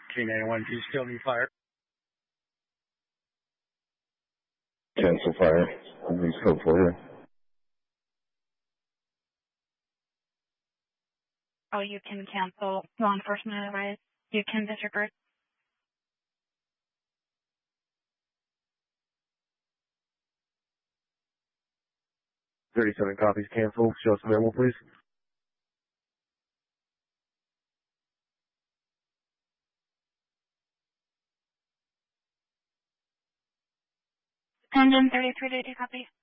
K91, do you still need fire? Cancel fire. Please code for you. Oh, you can cancel law enforcement advice. You can disregard. 37 copies canceled. Show us the memo, please. And then 33 to copy.